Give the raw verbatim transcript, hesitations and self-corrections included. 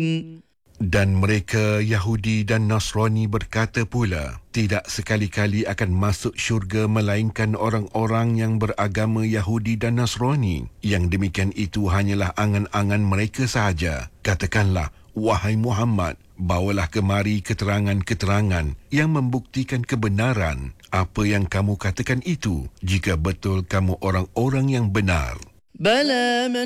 Dan mereka Yahudi dan Nasrani berkata pula, tidak sekali-kali akan masuk syurga melainkan orang-orang yang beragama Yahudi dan Nasrani. Yang demikian itu hanyalah angan-angan mereka sahaja. Katakanlah, wahai Muhammad, bawalah kemari keterangan-keterangan yang membuktikan kebenaran apa yang kamu katakan itu, jika betul kamu orang-orang yang benar. Bala